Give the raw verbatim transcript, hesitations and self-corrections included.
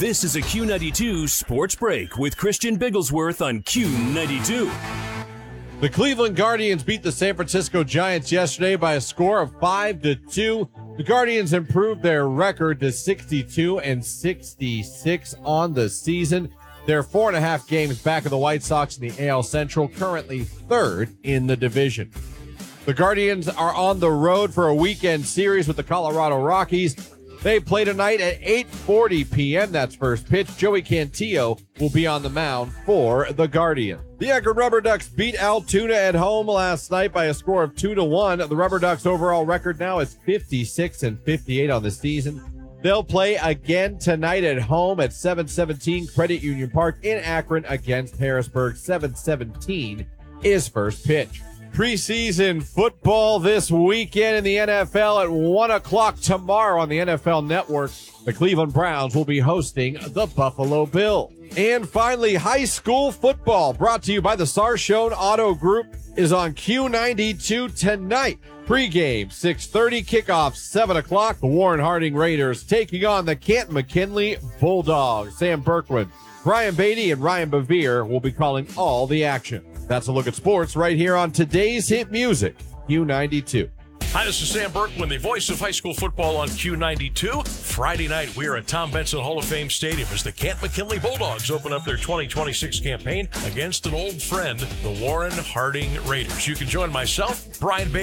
This is a Q ninety-two Sports Break with Christian Bigglesworth on Q ninety-two. The Cleveland Guardians beat the San Francisco Giants yesterday by a score of five to two. The Guardians improved their record to sixty-two and sixty-six on the season. They're four and a half games back of the White Sox in the A L Central, currently third in the division. The Guardians are on the road for a weekend series with the Colorado Rockies. They play tonight at eight forty p.m. That's first pitch. Joey Cantillo will be on the mound for the Guardians. The Akron Rubber Ducks beat Altoona at home last night by a score of two to one. The Rubber Ducks' overall record now is fifty-six and fifty-eight on the season. They'll play again tonight at home at seven seventeen Credit Union Park in Akron against Harrisburg. seven seventeen is first pitch. Preseason football this weekend in the N F L at one o'clock tomorrow on the N F L Network. The Cleveland Browns will be hosting the Buffalo Bills. And finally, high school football, brought to you by the Sarshone Auto Group, is on Q ninety-two tonight. Pre-game, six thirty, kickoff, seven o'clock. The Warren Harding Raiders taking on the Canton McKinley Bulldogs. Sam Berkman, Brian Beatty, and Ryan Bevere will be calling all the action. That's a look at sports right here on today's hit music, Q ninety-two. Hi, this is Sam Berkman, the voice of high school football on Q ninety-two. Friday night, we are at Tom Benson Hall of Fame Stadium as the Canton McKinley Bulldogs open up their twenty twenty-six campaign against an old friend, the Warren Harding Raiders. You can join myself, Brian Beatty,